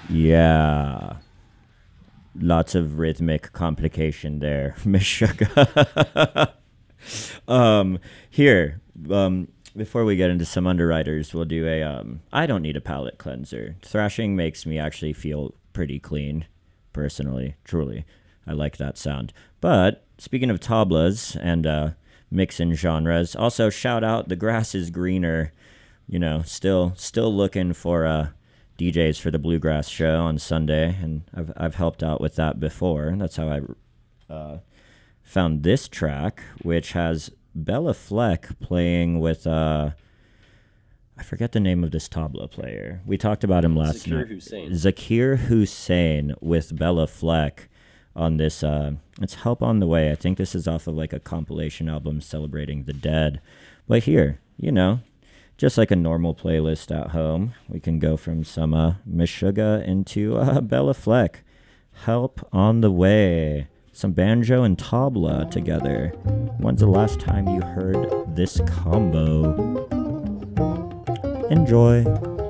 Yeah. Lots of rhythmic complication there, Miss Sugar. um, here, before we get into some underwriters, we'll do a. I don't need a palate cleanser. Thrashing makes me actually feel pretty clean, personally, truly. I like that sound. But speaking of tablas and mixing genres, also shout out the grass is greener. You know, still looking for DJs for the bluegrass show on Sunday, and I've helped out with that before. That's how I found this track, which has Bella Fleck playing with I forget the name of this tabla player. We talked about him last Zakir night. Hussein. Zakir Hussein with Bella Fleck on this. It's Help on the Way. I think this is off of like a compilation album celebrating the dead. But here, you know, just like a normal playlist at home, we can go from some Meshuggah into Bella Fleck. Help on the Way. Some banjo and tabla together. When's the last time you heard this combo? Enjoy.